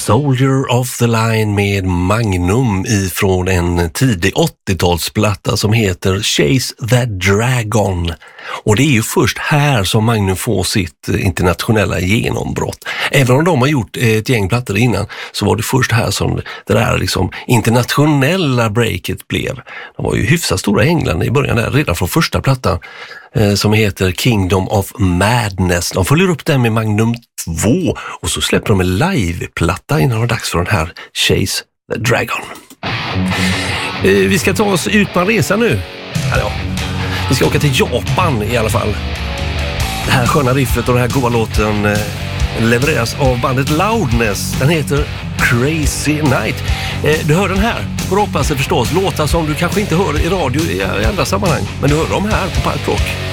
Soldier of the Line med Magnum ifrån en tidig 80-talsplatta som heter Chase That Dragon. Och det är ju först här som Magnum får sitt internationella genombrott. Även om de har gjort ett gäng plattor innan så var det först här som det där liksom internationella breaket blev. De var ju hyfsat stora i England i början där, redan från första plattan som heter Kingdom of Madness. De följer upp den med Magnum 2 och så släpper de en liveplatta innan det är dags för den här Chase the Dragon. Vi ska ta oss ut på en resa nu. Ja, vi ska åka till Japan i alla fall. Det här sköna riffet och den här goda låten levereras av bandet Loudness. Den heter Crazy Night. Du hör den här på Rockpasset förstås. Låtar som du kanske inte hör i radio i andra sammanhang. Men du hör dem här på Pipe Rock.